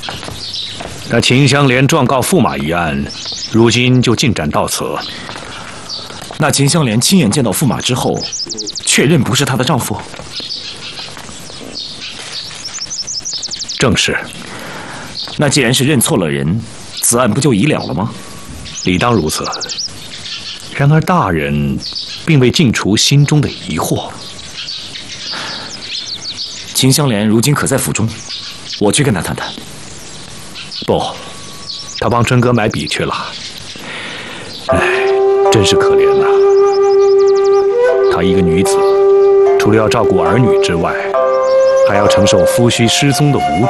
那秦香莲状告驸马一案，如今就进展到此。 那秦香莲亲眼见到驸马之后，确认不是她的丈夫？ 正是。 那既然是认错了人，此案不就已了了吗？ 理当如此。然而大人并未尽除心中的疑惑。 秦香莲如今可在府中？我去跟她谈谈。 不，他帮春哥买笔去了。哎，真是可怜呐。她一个女子，除了要照顾儿女之外，还要承受夫婿失踪的无